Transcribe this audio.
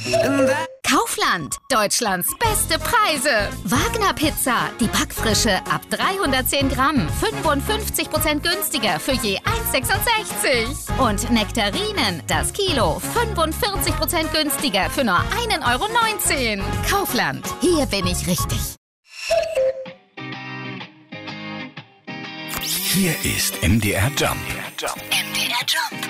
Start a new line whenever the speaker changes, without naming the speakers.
Kaufland, Deutschlands beste Preise. Wagner Pizza, die Backfrische ab 310 Gramm, 55% günstiger für je 1,66. Und Nektarinen, das Kilo, 45% günstiger für nur 1,19 €. Kaufland, hier bin ich richtig.
Hier ist MDR Jump.
MDR Jump.